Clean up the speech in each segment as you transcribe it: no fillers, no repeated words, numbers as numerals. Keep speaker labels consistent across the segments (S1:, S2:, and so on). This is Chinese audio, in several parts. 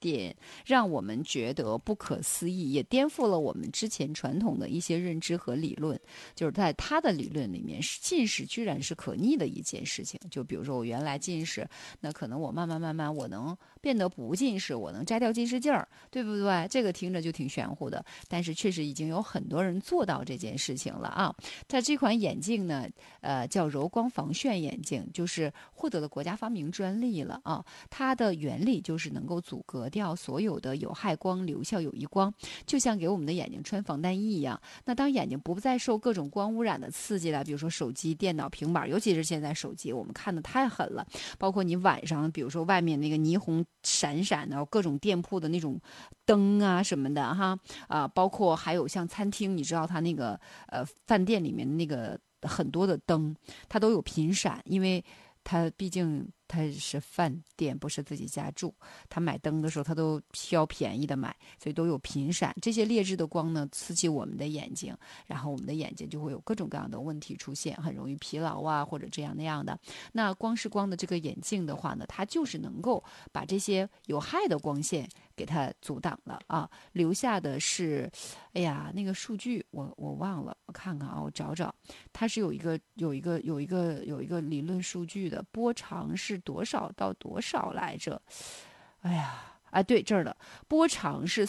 S1: 点让我们觉得不可思议，也颠覆了我们之前传统的一些认知和理论。就是在他的理论里面，近视居然是可逆的一件事情。就比如说我原来近视，那可能我慢慢我能变得不近视，我能摘掉近视镜儿，对不对？这个听着就挺玄乎的，但是确实已经有很多人做到这件事情了啊。它这款眼镜呢，叫柔光防眩眼镜，就是获得了国家发明专利了啊。它的原理就是能够阻隔掉所有的有害光，留下有益光，就像给我们的眼睛穿防弹衣一样。那当眼睛不再受各种光污染的刺激了，比如说手机、电脑、平板，尤其是现在手机，我们看的太狠了，包括你晚上，比如说外面那个霓虹闪闪的，各种店铺的那种灯啊什么的哈包括还有像餐厅，你知道它那个饭店里面那个很多的灯，它都有频闪，因为他毕竟他是饭店，不是自己家住，他买灯的时候他都挑便宜的买，所以都有频闪。这些劣质的光呢，刺激我们的眼睛，然后我们的眼睛就会有各种各样的问题出现，很容易疲劳啊，或者这样那样的。那光是光的这个眼镜的话呢，它就是能够把这些有害的光线给它阻挡了啊，留下的是，哎呀，那个数据我忘了，我看看啊，我找找，它是有一个理论数据的，波长是多少到多少来着？哎呀，对这儿的波长是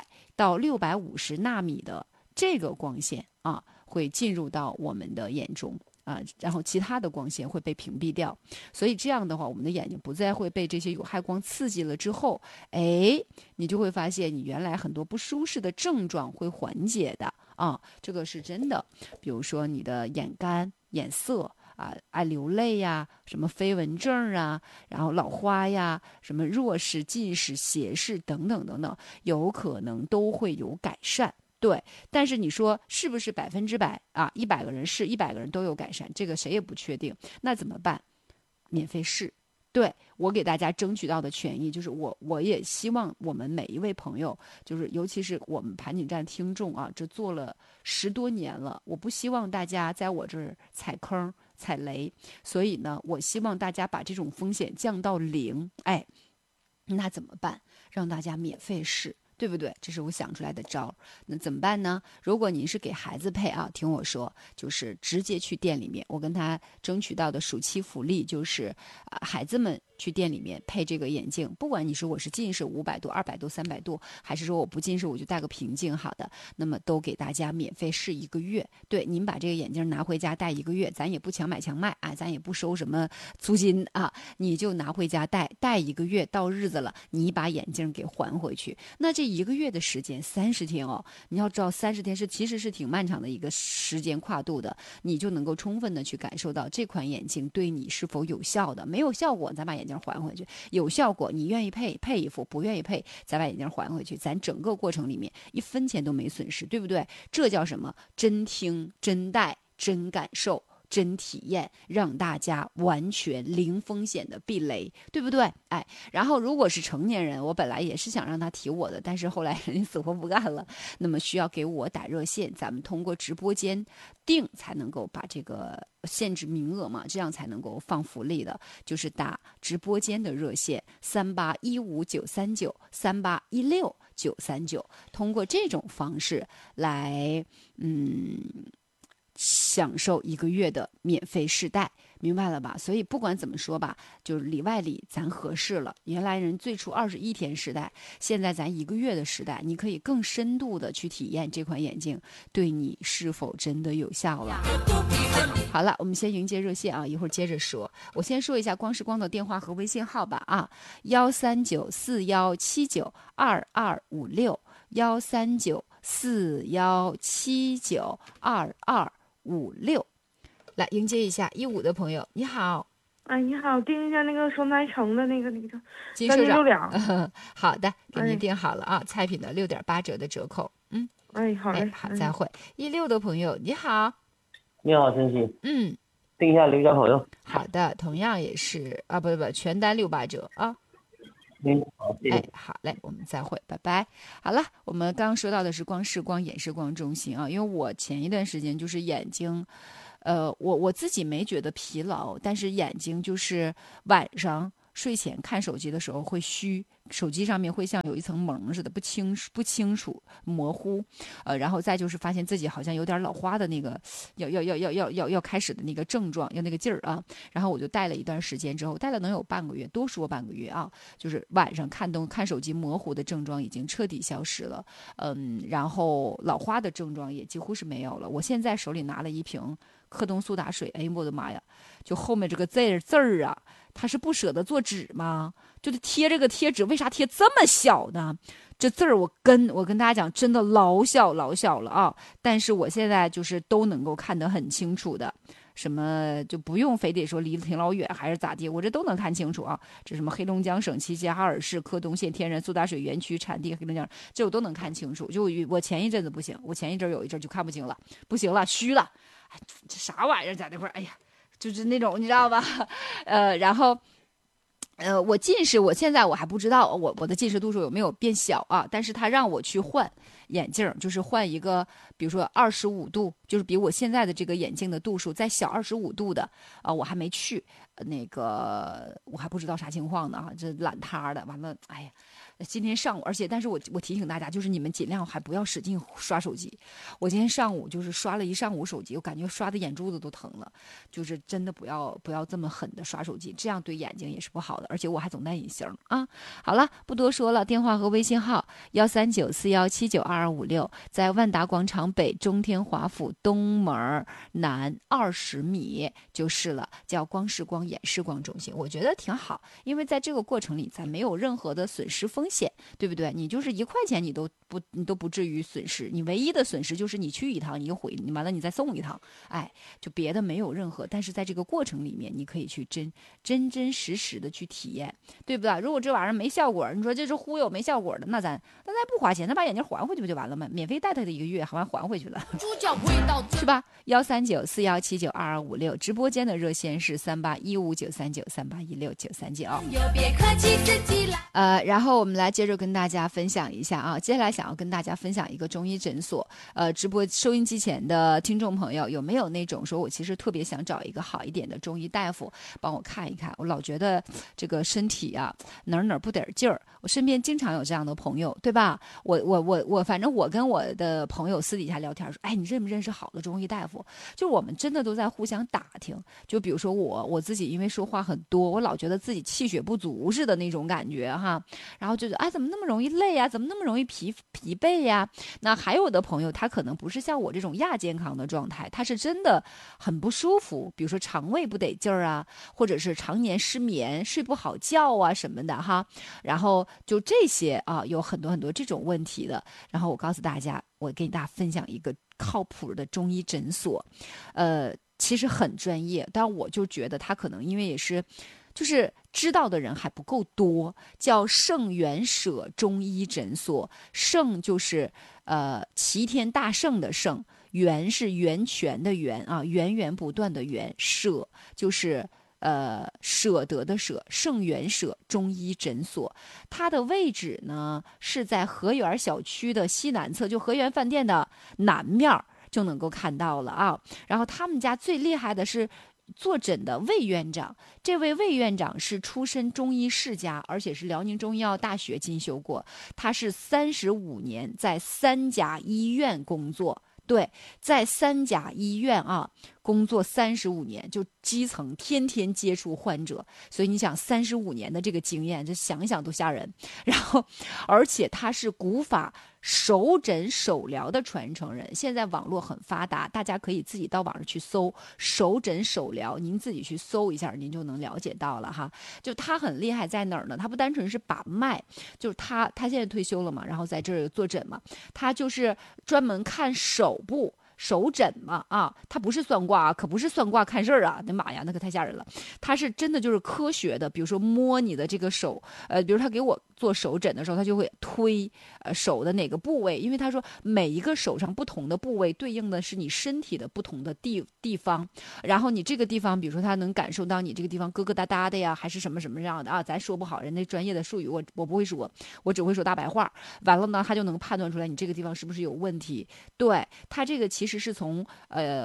S1: 400到650纳米的这个光线啊，会进入到我们的眼中。然后其他的光线会被屏蔽掉，所以这样的话，我们的眼睛不再会被这些有害光刺激了之后，你就会发现你原来很多不舒适的症状会缓解的啊，这个是真的。比如说你的眼干、眼涩爱流泪呀，什么飞蚊症啊，然后老花呀，什么弱视、近视、斜视等等等等，有可能都会有改善。对，但是你说是不是100%啊？100个人试，100个人都有改善，这个谁也不确定。那怎么办？免费试。对，我给大家争取到的权益，就是我也希望我们每一位朋友，就是尤其是我们盘锦站听众啊，这做了10多年了，我不希望大家在我这儿踩坑踩雷，所以呢，我希望大家把这种风险降到0。那怎么办？让大家免费试。对不对？这是我想出来的招。那怎么办呢？如果您是给孩子配啊，听我说，就是直接去店里面，我跟他争取到的暑期福利就是，孩子们去店里面配这个眼镜，不管你说我是近视500度、200度、300度，还是说我不近视我就戴个平镜，好的，那么都给大家免费试1个月。对，您把这个眼镜拿回家戴1个月，咱也不强买强卖啊，咱也不收什么租金啊，你就拿回家戴1个月，到日子了，你把眼镜给还回去。那这1个月的时间30天哦，你要知道30天其实是挺漫长的一个时间跨度的，你就能够充分的去感受到这款眼镜对你是否有效的。没有效果咱把眼镜还回去，有效果你愿意配一副，不愿意配咱把眼镜还回去，咱整个过程里面1分钱都没损失，对不对？这叫什么？真听真戴真感受真体验，让大家完全零风险的避雷，对不对？然后如果是成年人，我本来也是想让他提我的，但是后来人家死活不干了，那么需要给我打热线，咱们通过直播间定才能够把这个限制名额嘛，这样才能够放福利的，就是打直播间的热线3815-939-3816-939，通过这种方式来享受1个月的免费试戴，明白了吧？所以不管怎么说吧，就是里外里咱合适了。原来人最初21天试戴，现在咱1个月的试戴，你可以更深度的去体验这款眼镜对你是否真的有效了。好了，我们先迎接热线啊，一会儿接着说。我先说一下光时光的电话和微信号吧啊，13941792256，13941792256。来迎接一下15的朋友，你好。
S2: 你好，订一下那个双南城的那个
S1: 金社长
S2: 6两。
S1: 好的，给您订好了啊，菜品的6.8折的折扣。
S2: 好嘞，
S1: 好，再会。16的朋友，你好。
S3: 你好，晨曦。订一下刘家朋友。
S1: 好的，同样也是不，全单6.8折啊。
S3: 好，谢谢。
S1: 好嘞，我们再会，拜拜。好了，我们刚刚说到的是光视光眼视光中心啊，因为我前一段时间就是眼睛，我自己没觉得疲劳，但是眼睛就是晚上睡前看手机的时候会虚， 手机上面会像有一层蒙似的，不清楚模糊，然后再就是发现自己好像有点老花的那个要开始的那个症状，要那个劲儿啊。然后我就戴了一段时间之后，戴了能有半个月，多说半个月啊，就是晚上看手机模糊的症状已经彻底消失了，然后老花的症状也几乎是没有了。我现在手里拿了一瓶科东苏打水，哎呦我的妈呀，就后面这个字儿啊，他是不舍得做纸吗？就是贴这个贴纸，为啥贴这么小呢？这字儿我跟大家讲，真的老小了啊！但是我现在就是都能够看得很清楚的，什么就不用非得说离得挺老远还是咋地，我这都能看清楚啊。这什么黑龙江省齐齐哈尔市科东县天然苏打水园区产地黑龙江，这我都能看清楚。就我前一阵子不行，我前一阵有一阵就看不清了，不行了，虚了，哎，这啥玩意儿在那块儿？哎呀，就是那种你知道吧？然后。我近视，我现在我还不知道我的近视度数有没有变小啊？但是他让我去换眼镜，就是换一个，比如说25度，就是比我现在的这个眼镜的度数再小25度的啊，我还没去，那个我还不知道啥情况呢啊，这懒塌的，完了，哎呀。今天上午，但是我提醒大家，就是你们尽量还不要使劲刷手机。我今天上午就是刷了一上午手机，我感觉刷的眼珠子都疼了。就是真的不要这么狠的刷手机，这样对眼睛也是不好的。而且我还总戴隐形啊。好了，不多说了，电话和微信号13941792256，在万达广场北中天华府东门南20米就是了，叫光视光眼视光中心。我觉得挺好，因为在这个过程里咱没有任何的损失风险，对不对？你就是1块钱你都不至于损失，你唯一的损失就是你去一趟，你回你完了你再送一趟，哎，就别的没有任何。但是在这个过程里面，你可以去真实的去体验，对不对？如果这玩意儿没效果，你说这是忽悠没效果的，那咱不花钱，咱把眼镜还回去不就完了吗？免费带他的1个月，还回去了，是吧？13941792256，直播间的热线是38159393816939。别客气，自己来。然后我们来接着跟大家分享一下啊，接下来想要跟大家分享一个中医诊所。直播收音机前的听众朋友，有没有那种说我其实特别想找一个好一点的中医大夫帮我看一看？我老觉得这个身体啊哪儿不得劲儿。我身边经常有这样的朋友，对吧？我反正我跟我的朋友私底下聊天说，哎，你认不认识好的中医大夫？就我们真的都在互相打听。就比如说我自己，因为说话很多，我老觉得自己气血不足似的那种感觉哈。然后就是怎么那么容易累呀？怎么那么容易疲惫呀？那还有的朋友，他可能不是像我这种亚健康的状态，他是真的很不舒服，比如说肠胃不得劲儿啊，或者是常年失眠、睡不好觉啊什么的哈。然后就这些啊，有很多这种问题的。然后我告诉大家，我给大家分享一个靠谱的中医诊所，其实很专业，但我就觉得他可能因为也是。就是知道的人还不够多，叫圣元舍中医诊所。圣就是齐天大圣的圣，源是源泉的源啊，源源不断的源，舍就是舍得的舍，圣元舍中医诊所。它的位置呢是在河源小区的西南侧，就河源饭店的南面就能够看到了啊。然后他们家最厉害的是坐诊的魏院长，这位魏院长是出身中医世家，而且是辽宁中医药大学进修过。他是35年在3家医院工作，对，在3家医院啊工作35年，就基层天天接触患者，所以你想35年的这个经验，这想想都吓人。然后，而且他是古法手诊手疗的传承人。现在网络很发达，大家可以自己到网上去搜手诊手疗，您自己去搜一下，您就能了解到了哈。就他很厉害在哪儿呢？他不单纯是把脉，就是他现在退休了嘛，然后在这儿坐诊嘛，他就是专门看手部。手诊嘛啊，他不是算卦，可不是算卦看事儿啊！那妈呀，那可太吓人了。他是真的就是科学的，比如说摸你的这个手，比如他给我做手诊的时候，他就会推手的哪个部位，因为他说每一个手上不同的部位对应的是你身体的不同的地方，然后你这个地方，比如说他能感受到你这个地方疙疙瘩瘩的呀，还是什么什么样的啊？咱说不好，人家专业的术语我不会说，我只会说大白话。完了呢，他就能判断出来你这个地方是不是有问题。对，他这个其实是从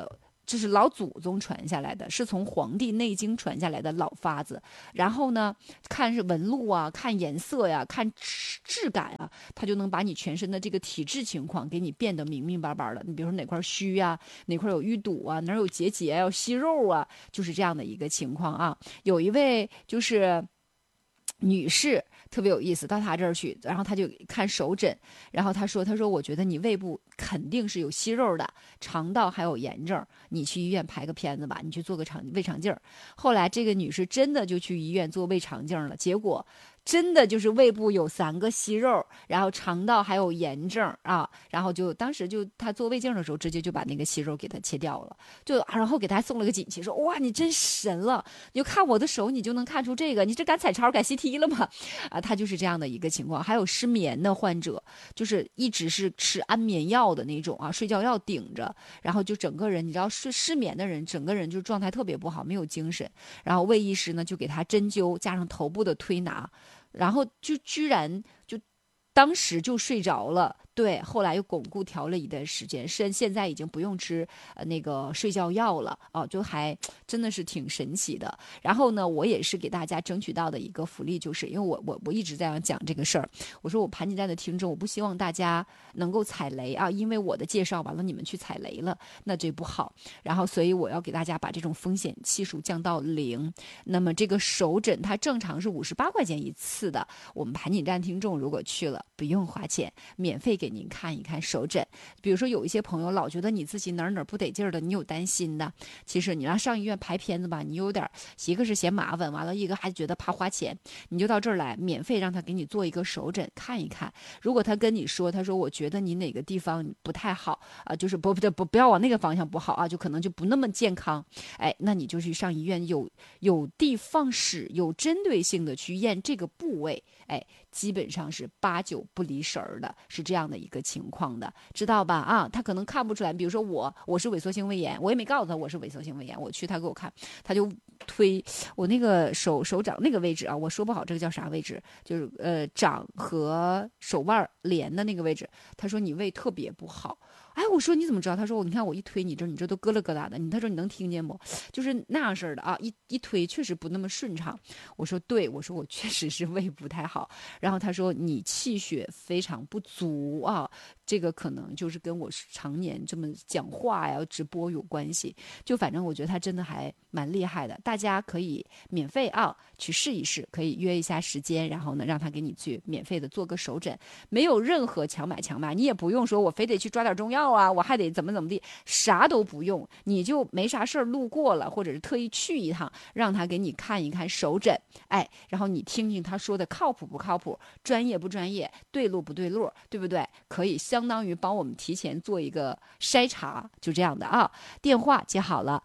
S1: 这是老祖宗传下来的，是从《黄帝内经》传下来的老法子。然后呢，看是纹路啊，看颜色呀，看质感啊，它就能把你全身的这个体质情况给你变得明明白白的。你比如说哪块虚呀，哪块有淤堵啊，哪有结节啊，有息肉啊，就是这样的一个情况啊。有一位就是女士特别有意思，到她这儿去，然后她就看手诊，然后她说我觉得你胃部肯定是有息肉的，肠道还有炎症，你去医院排个片子吧，你去做个胃肠镜。后来这个女士真的就去医院做胃肠镜了，结果真的就是胃部有3个息肉，然后肠道还有炎症啊，然后当时她做胃镜的时候，直接就把那个息肉给她切掉了，然后给她送了个锦旗，说哇你真神了，你就看我的手你就能看出这个，你这敢彩超敢 CT 了吗？啊，她就是这样的一个情况。还有失眠的患者，就是一直是吃安眠药的那种啊，睡觉药顶着，然后就整个人你知道失眠的人，整个人就状态特别不好，没有精神。然后魏医师呢就给他针灸加上头部的推拿，然后就居然就当时就睡着了。对，后来又巩固调了一段时间，现在已经不用吃那个睡觉药了就还真的是挺神奇的。然后呢，我也是给大家争取到的一个福利，就是因为我一直在讲这个事儿，我说我盘锦站的听众，我不希望大家能够踩雷啊，因为我的介绍完了你们去踩雷了，那这不好。然后所以我要给大家把这种风险系数降到0。那么这个手诊它正常是58块钱一次的，我们盘锦站听众如果去了不用花钱，免费给您看一看手诊。比如说有一些朋友老觉得你自己哪儿不得劲儿的，你有担心的，其实你让上医院排片子吧，你有点一个是嫌麻烦，完了一个还觉得怕花钱，你就到这儿来免费让他给你做一个手诊看一看。如果他跟你说，他说我觉得你哪个地方不太好啊，就是不要往那个方向不好啊，就可能就不那么健康，哎，那你就去上医院，有的放矢，有针对性的去验这个部位，哎，基本上是8、9不离神儿的，是这样的一个情况的，知道吧？啊，他可能看不出来，比如说我是萎缩性胃炎，我也没告诉他我是萎缩性胃炎，我去他给我看，他就推我那个手掌那个位置啊，我说不好这个叫啥位置，就是掌和手腕连的那个位置，他说你胃特别不好。哎，我说你怎么知道？他说你看我一推你这都咯了咯哒的。他说你能听见不？就是那样式的啊，一推确实不那么顺畅。我说对，我说我确实是胃不太好。然后他说你气血非常不足啊，这个可能就是跟我常年这么讲话呀、直播有关系。就反正我觉得他真的还蛮厉害的，大家可以免费去试一试，可以约一下时间，然后呢让他给你去免费的做个手诊，没有任何强买，你也不用说我非得去抓点中药啊，我还得怎么地，啥都不用，你就没啥事儿路过了，或者是特意去一趟，让他给你看一看手诊，哎，然后你听听他说的靠谱不靠谱，专业不专业，对路不对路，对不对？可以相当于帮我们提前做一个筛查，就这样的啊。电话接好了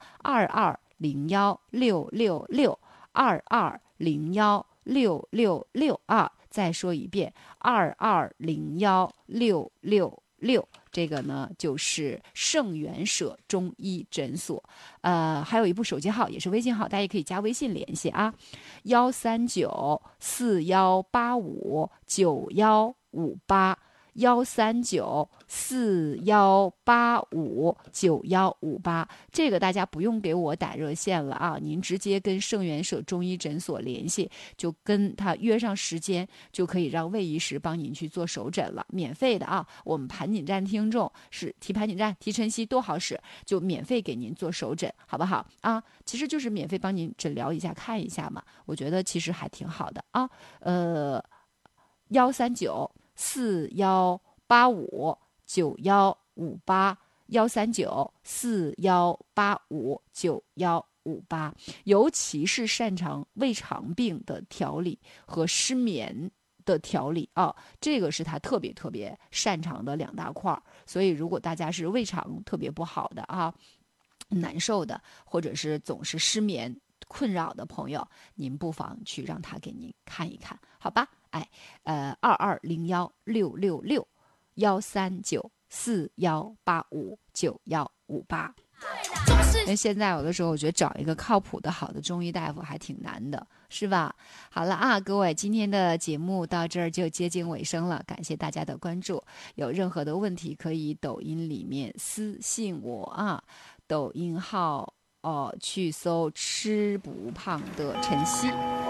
S1: ，220166220166啊，再说一遍22016666。这个呢就是圣元舍中医诊所，还有一部手机号也是微信号，大家也可以加微信联系啊，13941859158。13941859158，这个大家不用给我打热线了啊，您直接跟圣元舍中医诊所联系，就跟他约上时间，就可以让魏医师帮您去做手诊了，免费的啊。我们盘锦站听众是提盘锦站、提晨曦都好使，就免费给您做手诊，好不好啊？其实就是免费帮您诊疗一下、看一下嘛，我觉得其实还挺好的啊。13941859158，13941859158，尤其是擅长胃肠病的调理和失眠的调理啊，这个是他特别特别擅长的2大块。所以如果大家是胃肠特别不好的啊，难受的，或者是总是失眠困扰的朋友，您不妨去让他给您看一看，好吧？哎，220166139418591558。那现在有的时候我觉得找一个靠谱的好的中医大夫还挺难的，是吧？好了啊，各位，今天的节目到这儿就接近尾声了，感谢大家的关注。有任何的问题可以抖音里面私信我啊。 抖音号去搜吃不胖的晨曦。